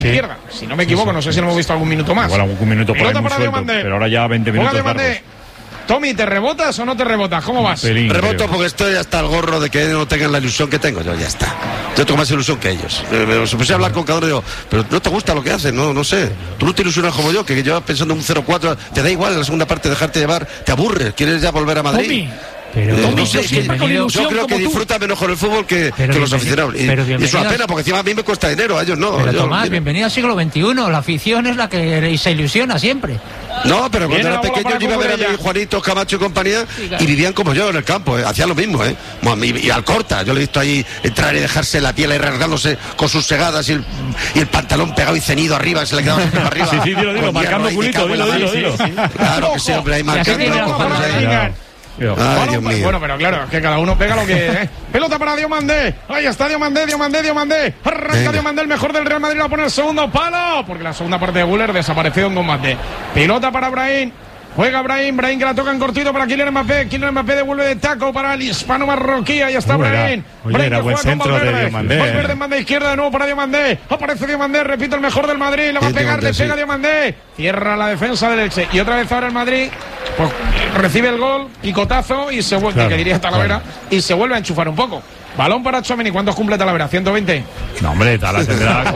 izquierda, si no me equivoco, no sé si lo hemos visto algún minuto más. Igual algún minuto por ahí muy suelto, pero ahora ya 20 minutos largos. Tommy, ¿te rebotas o no te rebotas? ¿Cómo vas? Reboto porque estoy hasta el gorro de que no tengan la ilusión que tengo. Yo ya está. Yo tengo más ilusión que ellos. Se puse a hablar con cada uno y digo, pero no te gusta lo que hacen, no sé. Tú no te ilusionas como yo, que llevas pensando en un 0-4, te da igual en la segunda parte dejarte llevar, te aburres, quieres ya volver a Madrid. Tommy. Pero no sé, yo creo que disfruta menos con el fútbol que los aficionados. Y es una pena, porque encima a mí me cuesta dinero, a ellos no. Pero Tomás, bienvenido al siglo XXI. La afición es la que se ilusiona siempre. No, pero cuando era pequeño yo iba a ver a mi Juanito, Camacho y compañía, y vivían como yo en el campo, hacían lo mismo, y Alcorta, yo le he visto ahí entrar y dejarse la piel ahí rasgándose con sus segadas y el pantalón pegado y ceñido arriba, se le quedaba siempre para arriba. Sí, dilo, marcando culito, dilo. Claro que sí, hombre, ahí marcando. Ay, Dios mío. Bueno, pero claro, es que cada uno pega lo que... Pelota para Diomandé. Ahí está Diomandé. Arranca Diomandé, el mejor del Real Madrid, va a poner el segundo palo, porque la segunda parte de Güler desapareció en combate. Pelota para Brahim. Juega Brahim que la toca en cortito para Kylian Mbappé. Kylian Mbappé devuelve de taco para el hispano marroquí. Ahí está Brahim. Era buen centro de Diomandé. Valverde en banda izquierda de nuevo para Diomandé. Aparece Diomandé, repito, el mejor del Madrid. Le va a pegar, le pega Diomandé. Cierra la defensa del Elche. Y otra vez ahora el Madrid, pues recibe el gol, picotazo y se vuelve, que diría Talavera, y se vuelve a enchufar un poco. Balón para Tchouaméni. ¿Cuántos cumple Talavera? ¿120? No, hombre, Talavera tendrá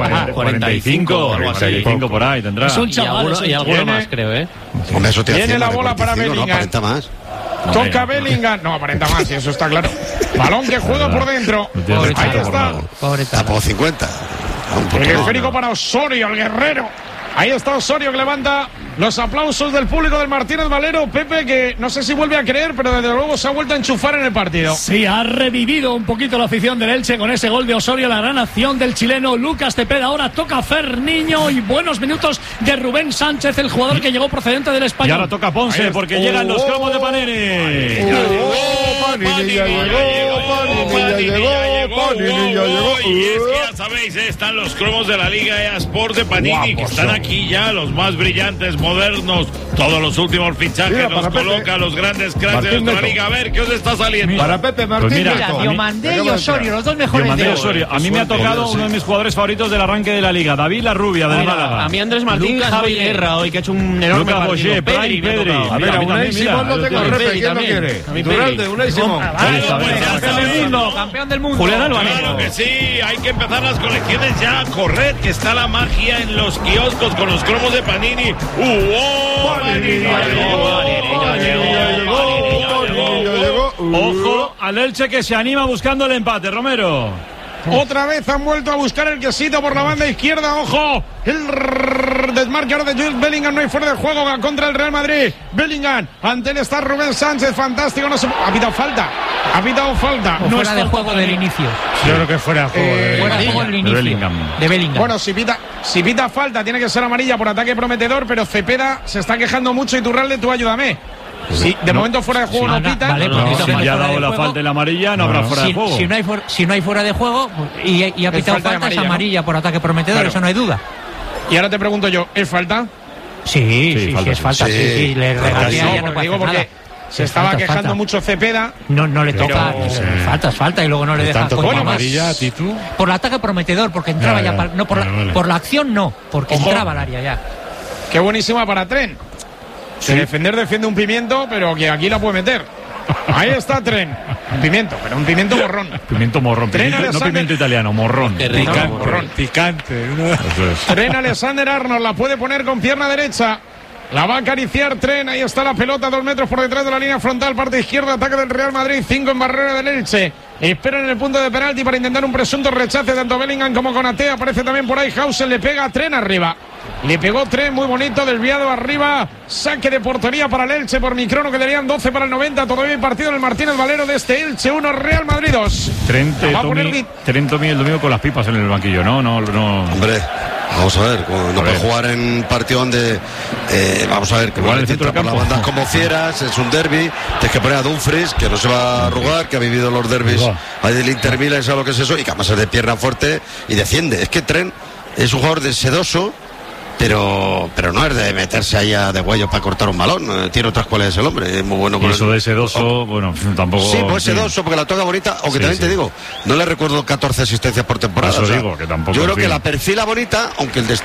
45 por ahí tendrá. Es un chaval, y alguno más, creo, Hombre, eso Tiene la bola para Bellingham. No aparenta más. Toca Bellingham. No, aparenta más, y eso está claro. Balón que juega por dentro. Ahí está. Tampoco 50. El esférico para Osorio, el guerrero. Ahí está Osorio, que levanta los aplausos del público del Martínez Valero. Pepe, que no sé si vuelve a creer, pero desde luego se ha vuelto a enchufar en el partido. Sí, ha revivido un poquito la afición del Elche con ese gol de Osorio, la gran acción del chileno Lucas Cepeda. Ahora toca Ferniño y buenos minutos de Rubén Sánchez, el jugador que llegó procedente del Español. Y ahora toca Ponce, porque llegan los cromos de Panini. Ya llegó. Y es que ya sabéis, están los cromos de la Liga Sport de Panini, que están aquí ya, los más brillantes, modernos, todos los últimos fichajes nos coloca los grandes cracks de nuestra liga. A ver, ¿qué os está saliendo? Para Pepe Martín. Mira, Diomandé y Osorio, los dos mejores de Osorio. A mí me ha tocado uno de mis jugadores favoritos del arranque de la liga, David Larrubia, del Málaga. A mí Andrés Martín, Javi Guerra, hoy que ha hecho un enorme partido. Pedri. A ver, a Unai Simón no tengo repe, ¿quién lo quiere? Duralde, Unai Simón. Campeón del mundo. Julián Álvarez. Claro que sí, hay que empezar las colecciones ya a correr, que está la magia en los kioscos con los cromos de Panini. Ojo al Elche, que se anima buscando el empate, Romero. Otra vez han vuelto a buscar el quesito por la banda izquierda. Ojo, el desmarque ahora de Jude Bellingham. No hay fuera de juego contra el Real Madrid. Bellingham, ante él está Rubén Sánchez. Fantástico, no se... Ha pitado falta. No fuera de juego del inicio. Yo creo que fuera de juego fuera de juego del inicio de Bellingham. Bueno, si pita falta, tiene que ser amarilla por ataque prometedor, pero Cepeda se está quejando mucho. Iturralde, tú ayúdame. Sí, de momento fuera de juego no pita. Vale, si ya ha dado la falta y la amarilla, no habrá fuera de juego. Si no hay fuera de juego y ha pitado falta, es amarilla por ataque prometedor, claro. Eso no hay duda. Y ahora te pregunto yo, ¿es falta? Sí, es falta. Sí, le regatea, no puede hacer nada. Se estaba quejando mucho Cepeda. No le toca. Falta y luego no le deja. Bueno, amarilla, Titu. Por el ataque prometedor, porque entraba ya. No, por la acción no, porque entraba al área ya. Qué buenísima para Tren. Sí. Defender defiende un pimiento, pero que aquí la puede meter. Ahí está Tren. Un pimiento, pero un pimiento morrón. Pimiento morrón. No pimiento italiano, morrón. Picante. Tren Alexander-Arnold la puede poner con pierna derecha. La va a acariciar Tren. Ahí está la pelota, 2 metros por detrás de la línea frontal, parte izquierda, ataque del Real Madrid, 5 en barrera del Elche. Espera en el punto de penalti para intentar un presunto rechace de tanto Bellingham como Konaté. Aparece también por ahí Hausen, le pega a Tren arriba. Le pegó Tren, muy bonito, desviado arriba. Saque de portería para el Elche por Microno, que darían 12 para el 90. Todavía hay partido en el Martínez Valero de este Elche 1, Real Madrid 2. Tren Tommy el domingo con las pipas en el banquillo, ¿no? Hombre, vamos a ver, no puede jugar en partido donde vamos a ver, que igual el centro por las bandas como fieras, es un derbi, tienes que poner a Dumfries, que no se va a arrugar, que ha vivido los derbis ahí del Inter Milan, sabe lo que es eso, y que además es de pierna fuerte y defiende. Es que Tren es un jugador de sedoso, pero no es de meterse ahí de huello para cortar un balón. Tiene otras cualidades el hombre, es muy bueno con eso de sedoso, bueno, tampoco. Sí, pues sedoso, porque la toca bonita, aunque también te digo, no le recuerdo 14 asistencias por temporada. Eso digo, que tampoco. Yo creo que la perfila bonita, aunque el